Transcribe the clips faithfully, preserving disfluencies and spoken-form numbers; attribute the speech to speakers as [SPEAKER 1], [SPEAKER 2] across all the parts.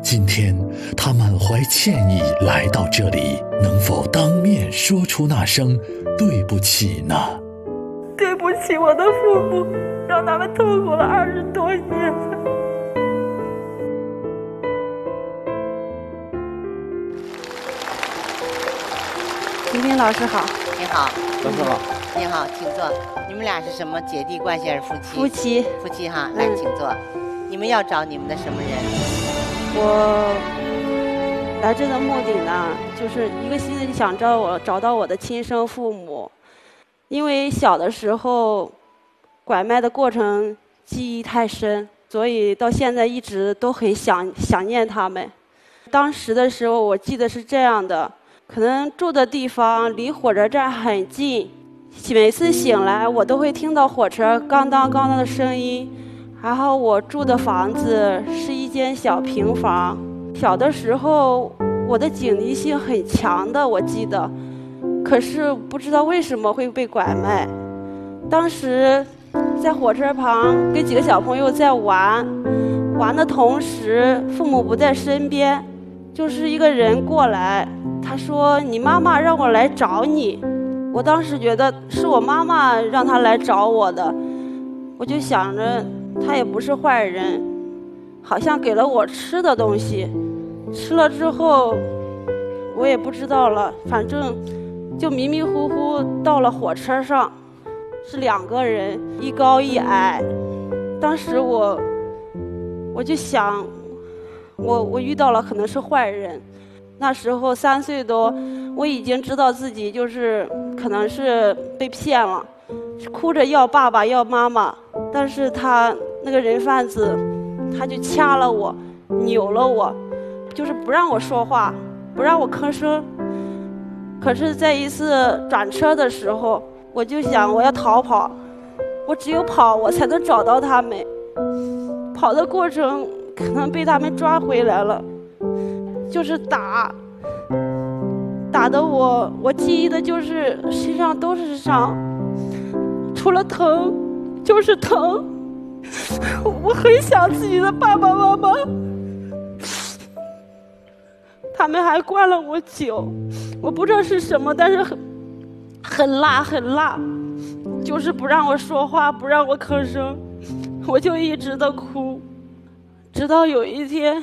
[SPEAKER 1] 今天他满怀歉意来到这里，能否当面说出那声对不起呢？
[SPEAKER 2] 对不起我的父母，让他们痛苦了二十多年。
[SPEAKER 3] 婷婷老师好。
[SPEAKER 4] 你好。
[SPEAKER 5] 老师好。
[SPEAKER 4] 你好，请坐。你们俩是什么姐弟关系还是夫妻？
[SPEAKER 3] 夫妻。
[SPEAKER 4] 夫妻哈，来，请坐。你们要找你们的什么人？
[SPEAKER 3] 我来这的目的呢，就是一个心里想找我找到我的亲生父母，因为小的时候拐卖的过程记忆太深，所以到现在一直都很想想念他们。当时的时候，我记得是这样的，可能住的地方离火车站很近，每次醒来我都会听到火车咣当咣当的声音。然后我住的房子是一间小平房，小的时候我的警惕性很强的，我记得，可是不知道为什么会被拐卖。当时在火车旁跟几个小朋友在玩，玩的同时父母不在身边，就是一个人过来，他说你妈妈让我来找你。我当时觉得是我妈妈让他来找我的，我就想着他也不是坏人，好像给了我吃的东西，吃了之后我也不知道了，反正就迷迷糊糊到了火车上，是两个人，一高一矮。当时我我就想我我遇到了可能是坏人。那时候三岁多，我已经知道自己就是可能是被骗了，哭着要爸爸要妈妈，但是他那个人贩子他就掐了我，扭了我，就是不让我说话，不让我吭声。可是在一次转车的时候，我就想我要逃跑，我只有跑我才能找到他们。跑的过程可能被他们抓回来了，就是打打的我我记忆的就是身上都是伤，除了疼就是疼。我很想自己的爸爸妈妈，他们还灌了我酒，我不知道是什么，但是很很辣很辣，就是不让我说话，不让我吭声，我就一直的哭，直到有一天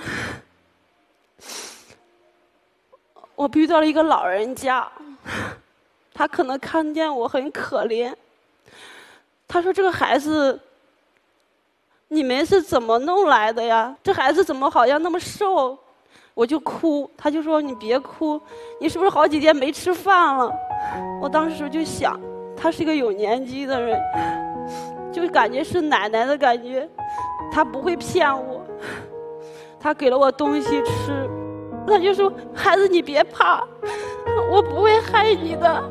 [SPEAKER 3] 我遇到了一个老人家，他可能看见我很可怜，他说这个孩子你们是怎么弄来的呀？这孩子怎么好像那么瘦？我就哭，他就说你别哭，你是不是好几天没吃饭了？我当时就想他是一个有年纪的人，就感觉是奶奶的感觉，他不会骗我，他给了我东西吃，他就说孩子你别怕，我不会害你的。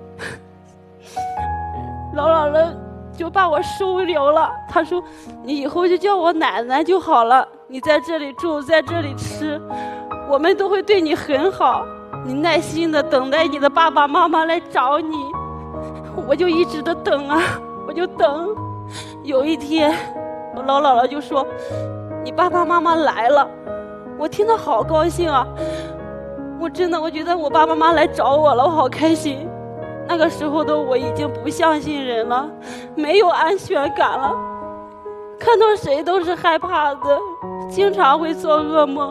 [SPEAKER 3] 老姥姥就把我收留了，他说你以后就叫我奶奶就好了，你在这里住，在这里吃，我们都会对你很好，你耐心的等待你的爸爸妈妈来找你。我就一直的等啊，我就等。有一天我老姥姥就说你爸爸妈妈来了，我听到好高兴啊，我真的我觉得我爸爸妈妈来找我了，我好开心。那个时候的我已经不相信人了，没有安全感了，看到谁都是害怕的，经常会做噩梦，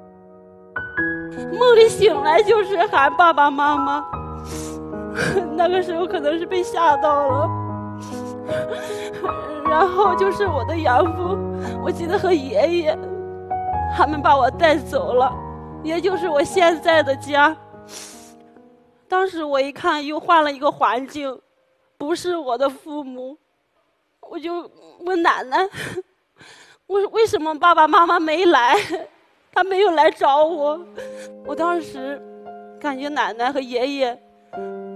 [SPEAKER 3] 梦里醒来就是喊爸爸妈妈。那个时候可能是被吓到了，然后就是我的养父，我记得和爷爷他们把我带走了，也就是我现在的家。当时我一看又换了一个环境，不是我的父母，我就问奶奶，我为什么爸爸妈妈没来，他没有来找我。我当时感觉奶奶和爷爷